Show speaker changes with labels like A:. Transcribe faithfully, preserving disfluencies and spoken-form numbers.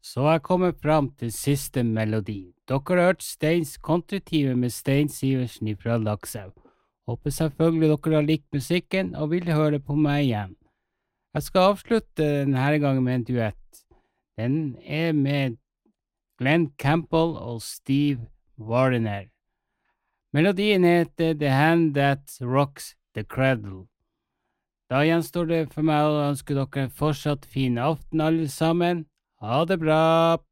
A: Så jeg kommer fram til siste melodi. Dere har hørt Steins kontritive med Stein Sivertsen fra Lakselv. Håper selvfølgelig dere har likt musikken og vil høre på meg igjen. Jeg skal avslutte denne gangen med en duett. Den er med Glenn Campbell og Steve Wariner. Melodien heter The Hand That Rocks the Cradle. Da gjenstår det for meg å ønske dere en fortsatt fin aften alle sammen. Ha det bra!